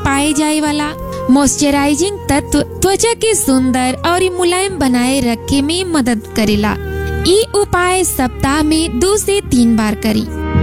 पाए जाए वाला मॉइस्चराइजिंग तत्व त्वचा के सुंदर और मुलायम बनाए रखे में मदद करेला। ई उपाय सप्ताह में 2 से 3 बार करी।